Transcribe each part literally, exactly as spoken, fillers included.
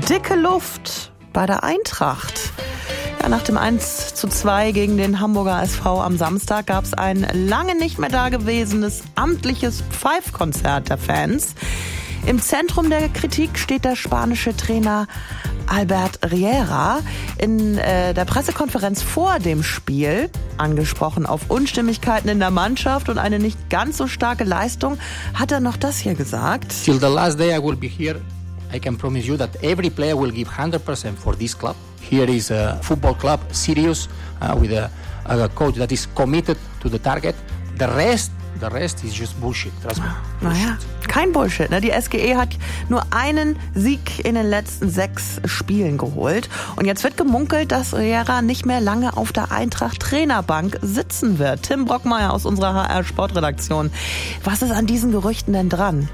Dicke Luft bei der Eintracht. Ja, nach dem eins zu zwei gegen den Hamburger S V am Samstag gab es ein lange nicht mehr dagewesenes amtliches Pfeifkonzert der Fans. Im Zentrum der Kritik steht der spanische Trainer Albert Riera. In äh, der Pressekonferenz vor dem Spiel, angesprochen auf Unstimmigkeiten in der Mannschaft und eine nicht ganz so starke Leistung, hat er noch das hier gesagt. Till the last day I will be here. I can promise you that every player will give one hundred percent for this club. Here is a football club, serious, uh, with a, a coach that is committed to the target. The rest, the rest is just bullshit. Trust me. Naja, kein Bullshit. Ne? Die S G E hat nur einen Sieg in den letzten sechs Spielen geholt. Und jetzt wird gemunkelt, dass Riera nicht mehr lange auf der Eintracht-Trainerbank sitzen wird. Tim Brockmeier aus unserer H R-Sportredaktion. Was ist an diesen Gerüchten denn dran?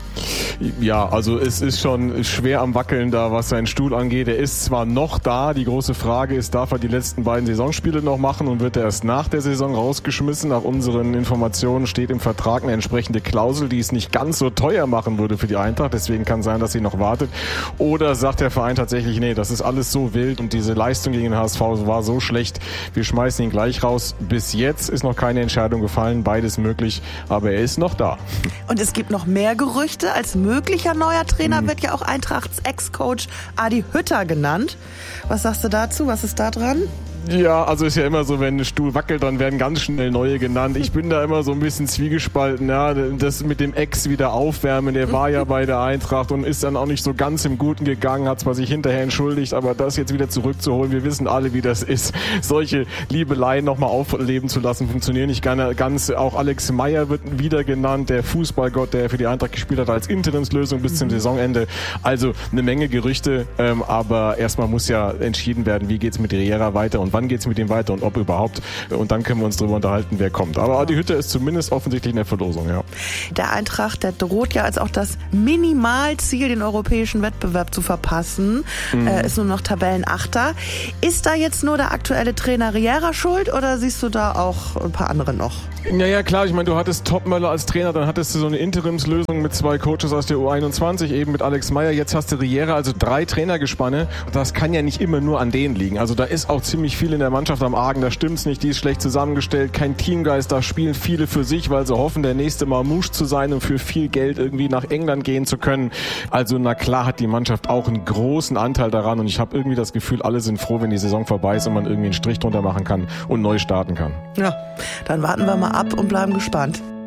Ja, also es ist schon schwer am Wackeln da, was seinen Stuhl angeht. Er ist zwar noch da, die große Frage ist, darf er die letzten beiden Saisonspiele noch machen und wird er erst nach der Saison rausgeschmissen? Nach unseren Informationen steht im Vertrag eine entsprechende Klausel, die es nicht ganz so teuer machen würde für die Eintracht. Deswegen kann sein, dass sie noch wartet. Oder sagt der Verein tatsächlich, nee, das ist alles so wild und diese Leistung gegen den H S V war so schlecht, wir schmeißen ihn gleich raus. Bis jetzt ist noch keine Entscheidung gefallen, beides möglich, aber er ist noch da. Und es gibt noch mehr Gerüchte. Als möglicher neuer Trainer wird ja auch Eintrachts Ex-Coach Adi Hütter genannt. Was sagst du dazu? Was ist da dran? Ja, also ist ja immer so, wenn ein Stuhl wackelt, dann werden ganz schnell neue genannt. Ich bin da immer so ein bisschen zwiegespalten. Ja, das mit dem Ex wieder aufwärmen, der war ja bei der Eintracht und ist dann auch nicht so ganz im Guten gegangen, hat zwar sich hinterher entschuldigt, aber das jetzt wieder zurückzuholen, wir wissen alle, wie das ist. Solche Liebeleien nochmal aufleben zu lassen, funktionieren nicht ganz. Auch Alex Meyer wird wieder genannt, der Fußballgott, der für die Eintracht gespielt hat, als Interimslösung bis zum Saisonende. Also eine Menge Gerüchte, ähm, aber erstmal muss ja entschieden werden, wie geht's mit Riera weiter und wann geht's mit ihm weiter und ob überhaupt. Und dann können wir uns darüber unterhalten, wer kommt. Aber Adi Hütter ist zumindest offensichtlich in der Verlosung, ja. Der Eintracht, der droht ja als auch das Minimalziel, den europäischen Wettbewerb zu verpassen. Mhm. Äh, ist nur noch Tabellenachter. Ist da jetzt nur der aktuelle Trainer Riera schuld oder siehst du da auch ein paar andere noch? Naja, klar, ich meine, du hattest Topmöller als Trainer, dann hattest du so eine Interimslösung mit zwei Coaches aus der U einundzwanzig, eben mit Alex Meyer, jetzt hast du Riera, also drei Trainergespanne. Das kann ja nicht immer nur an denen liegen. Also da ist auch ziemlich viel in der Mannschaft am Argen, da stimmt's nicht, die ist schlecht zusammengestellt, kein Teamgeist, da spielen viele für sich, weil sie hoffen, der nächste Mamouche zu sein und für viel Geld irgendwie nach England gehen zu können. Also na klar hat die Mannschaft auch einen großen Anteil daran und ich habe irgendwie das Gefühl, alle sind froh, wenn die Saison vorbei ist und man irgendwie einen Strich drunter machen kann und neu starten kann. Ja, dann warten wir mal ab und bleiben gespannt.